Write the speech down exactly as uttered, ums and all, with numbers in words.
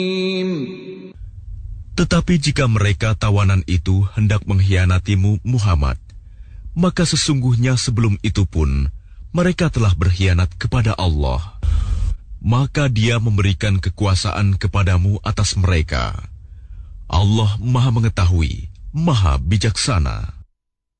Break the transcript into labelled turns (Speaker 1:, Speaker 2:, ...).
Speaker 1: Tetapi jika mereka tawanan itu hendak mengkhianatimu Muhammad, maka sesungguhnya sebelum itu pun mereka telah berkhianat kepada Allah. Maka Dia memberikan kekuasaan kepadamu atas mereka. Allah Maha Mengetahui, Maha Bijaksana.